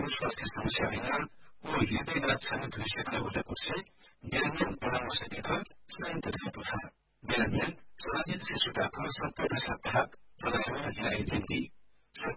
स्वास्थ्य समस्या होइन वो हृदयघात समेत भइसकेको हुँदापछि मेलानियन परामर्शले शान्त रहेको छ। मेलानियन सजिल शिशु डाक्टर 70 सप्ताह चलायो हिलाइ जयन्ती